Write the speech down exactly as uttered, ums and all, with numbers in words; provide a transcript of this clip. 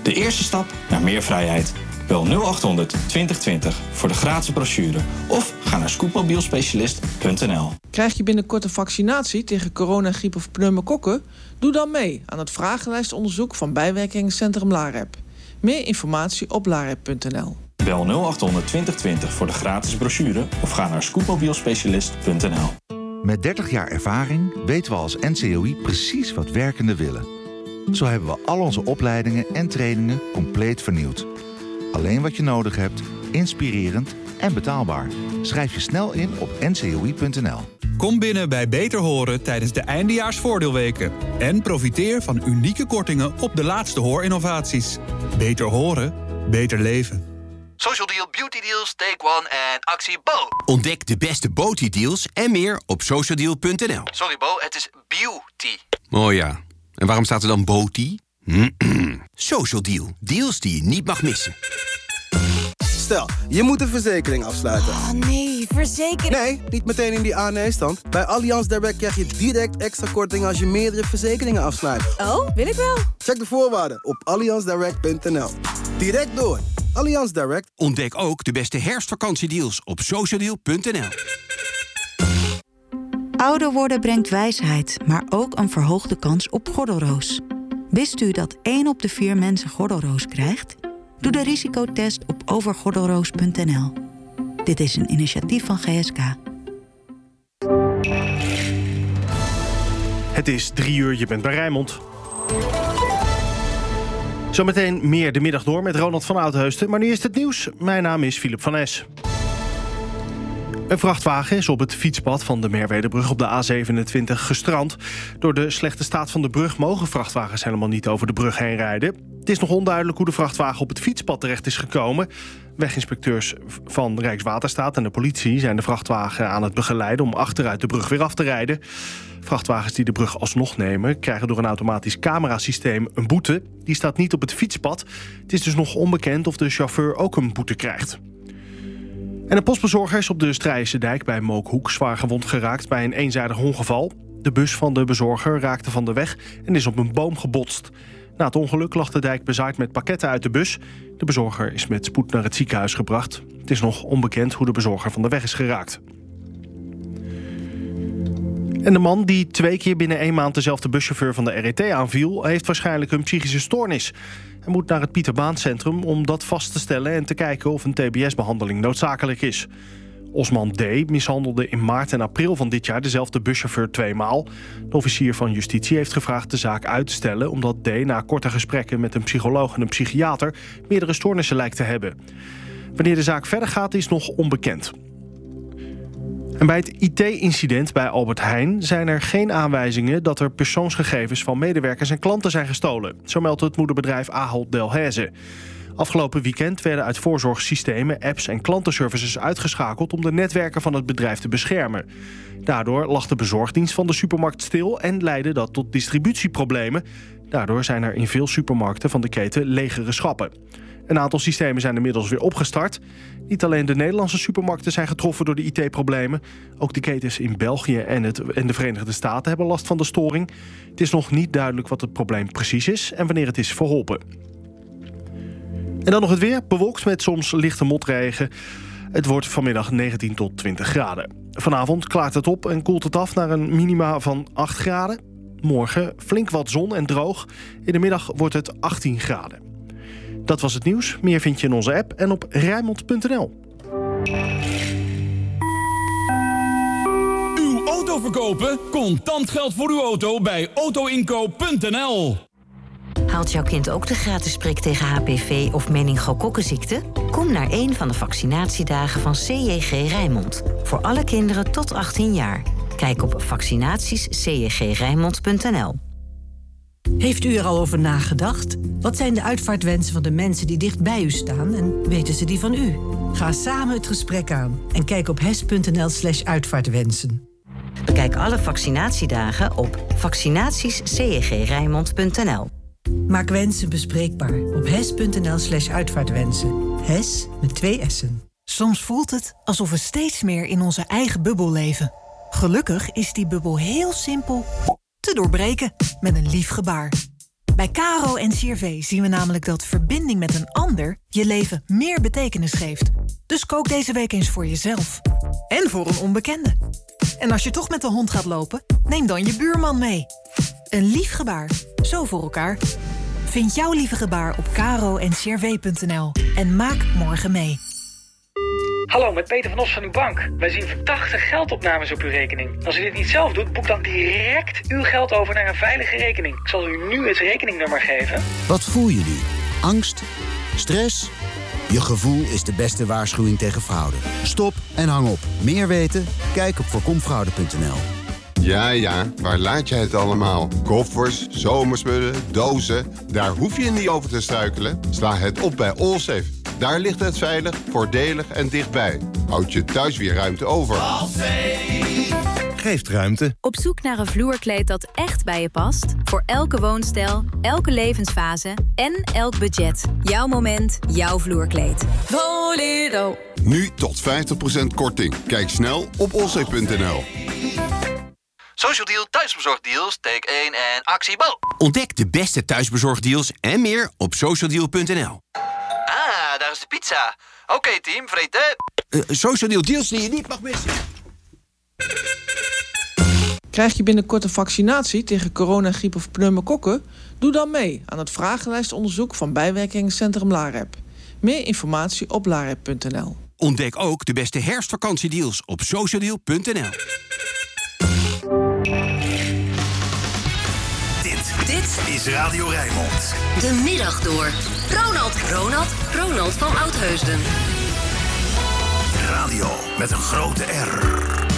De eerste stap naar meer vrijheid. Bel nul acht honderd twintig twintig voor de gratis brochure. Of ga naar scootmobielspecialist punt n l. Krijg je binnenkort een vaccinatie tegen corona, griep of pneumokokken? Doe dan mee aan het vragenlijstonderzoek van bijwerkingencentrum LAREP. Meer informatie op larep punt n l. Bel nul acht honderd twintig twintig voor de gratis brochure of ga naar scootmobielspecialist punt n l. Met dertig jaar ervaring weten we als N C O I precies wat werkenden willen. Zo hebben we al onze opleidingen en trainingen compleet vernieuwd. Alleen wat je nodig hebt, inspirerend en betaalbaar. Schrijf je snel in op n c o i punt n l. Kom binnen bij Beter Horen tijdens de eindejaarsvoordeelweken. En profiteer van unieke kortingen op de laatste hoorinnovaties. Beter horen, beter leven. Social Deal, Beauty Deals, Take One en actie Bo. Ontdek de beste Beauty Deals en meer op social deal punt n l. Sorry Bo, het is beauty. Oh ja, en waarom staat er dan Beauty? Social Deal, deals die je niet mag missen. Stel, je moet een verzekering afsluiten. Oh nee, verzekering... Nee, niet meteen in die A nee-stand. Bij Allianz Direct krijg je direct extra korting als je meerdere verzekeringen afsluit. Oh, wil ik wel. Check de voorwaarden op allianz direct punt n l. Direct door. Allianz Direct. Ontdek ook de beste herfstvakantiedeals op social deal punt n l. Ouder worden brengt wijsheid, maar ook een verhoogde kans op gordelroos. Wist u dat één op de vier mensen gordelroos krijgt? Doe de risicotest op overgordelroos punt n l. Dit is een initiatief van G S K. Het is drie uur, je bent bij Rijnmond. Zometeen meer de middag door met Ronald van Oudheusden. Maar nu is het nieuws. Mijn naam is Philip van Es. Een vrachtwagen is op het fietspad van de Merwedebrug op de A zevenentwintig gestrand. Door de slechte staat van de brug mogen vrachtwagens helemaal niet over de brug heen rijden. Het is nog onduidelijk hoe de vrachtwagen op het fietspad terecht is gekomen. Weginspecteurs van Rijkswaterstaat en de politie zijn de vrachtwagen aan het begeleiden om achteruit de brug weer af te rijden. Vrachtwagens die de brug alsnog nemen krijgen door een automatisch camerasysteem een boete. Die staat niet op het fietspad. Het is dus nog onbekend of de chauffeur ook een boete krijgt. En een postbezorger is op de Strijse Dijk bij Mookhoek zwaar gewond geraakt bij een eenzijdig ongeval. De bus van de bezorger raakte van de weg en is op een boom gebotst. Na het ongeluk lag de dijk bezaaid met pakketten uit de bus. De bezorger is met spoed naar het ziekenhuis gebracht. Het is nog onbekend hoe de bezorger van de weg is geraakt. En de man die twee keer binnen één maand dezelfde buschauffeur van de R E T aanviel, heeft waarschijnlijk een psychische stoornis. Hij moet naar het Pieterbaancentrum om dat vast te stellen en te kijken of een T B S-behandeling noodzakelijk is. Osman D. mishandelde in maart en april van dit jaar dezelfde buschauffeur tweemaal. De officier van justitie heeft gevraagd de zaak uit te stellen omdat D. na korte gesprekken met een psycholoog en een psychiater meerdere stoornissen lijkt te hebben. Wanneer de zaak verder gaat is nog onbekend. En bij het I T-incident bij Albert Heijn zijn er geen aanwijzingen dat er persoonsgegevens van medewerkers en klanten zijn gestolen. Zo meldt het moederbedrijf Ahold Delhaize. Afgelopen weekend werden uit voorzorg systemen, apps en klantenservices uitgeschakeld om de netwerken van het bedrijf te beschermen. Daardoor lag de bezorgdienst van de supermarkt stil en leidde dat tot distributieproblemen. Daardoor zijn er in veel supermarkten van de keten legere schappen. Een aantal systemen zijn inmiddels weer opgestart. Niet alleen de Nederlandse supermarkten zijn getroffen door de I T-problemen. Ook de ketens in België en, het, en de Verenigde Staten hebben last van de storing. Het is nog niet duidelijk wat het probleem precies is en wanneer het is verholpen. En dan nog het weer. Bewolkt met soms lichte motregen. Het wordt vanmiddag negentien tot twintig graden. Vanavond klaart het op en koelt het af naar een minima van acht graden. Morgen flink wat zon en droog. In de middag wordt het achttien graden. Dat was het nieuws. Meer vind je in onze app en op rijnmond punt n l. Uw auto verkopen? Contant geld voor uw auto bij auto inkoop punt n l. Haalt jouw kind ook de gratis prik tegen H P V of meningokokkenziekte? Kom naar een van de vaccinatiedagen van C J G Rijnmond. Voor alle kinderen tot achttien jaar. Kijk op vaccinaties c j g rijnmond punt n l. Heeft u er al over nagedacht? Wat zijn de uitvaartwensen van de mensen die dicht bij u staan en weten ze die van u? Ga samen het gesprek aan en kijk op hes punt n l slash uitvaartwensen. Bekijk alle vaccinatiedagen op vaccinaties c j g rijnmond punt n l. Maak wensen bespreekbaar op hes punt n l slash uitvaartwensen. Hes met twee S'en. Soms voelt het alsof we steeds meer in onze eigen bubbel leven. Gelukkig is die bubbel heel simpel te doorbreken met een lief gebaar. Bij Bij Caro en C R V zien we namelijk dat verbinding met een ander je leven meer betekenis geeft. Dus kook deze week eens voor jezelf. En voor een onbekende. En als je toch met de hond gaat lopen, neem dan je buurman mee. Een lief gebaar, zo voor elkaar. Vind jouw lieve gebaar op caro en c r v punt n l en maak morgen mee. Hallo, met Peter van Os van uw bank. Wij zien verdachte geldopnames op uw rekening. Als u dit niet zelf doet, boek dan direct uw geld over naar een veilige rekening. Ik zal u nu het rekeningnummer geven. Wat voel je nu? Angst? Stress? Je gevoel is de beste waarschuwing tegen fraude. Stop en hang op. Meer weten? Kijk op voorkomfraude punt n l. Ja, ja, waar laat jij het allemaal? Koffers, zomerspullen, dozen. Daar hoef je niet over te struikelen. Sla het op bij Allsafe. Daar ligt het veilig, voordelig en dichtbij. Houd je thuis weer ruimte over. Geeft ruimte. Op zoek naar een vloerkleed dat echt bij je past? Voor elke woonstijl, elke levensfase en elk budget. Jouw moment, jouw vloerkleed. Volero. Nu tot vijftig procent korting. Kijk snel op allsafe punt n l. Social Deal thuisbezorgdeals, take één en actie Bo. Ontdek de beste thuisbezorgdeals en meer op social deal punt n l. Ah, daar is de pizza. Oké okay, team, vreten. Uh, Social Deal deals die je niet mag missen. Krijg je binnenkort een vaccinatie tegen corona, griep of pneumokokken? Doe dan mee aan het vragenlijstonderzoek van bijwerkingencentrum LAREP. Meer informatie op larep punt n l. Ontdek ook de beste herfstvakantiedeals op social deal punt n l. Dit, dit is Radio Rijnmond. De middag door. Ronald, Ronald, Ronald van Oudheusden. Radio met een grote R.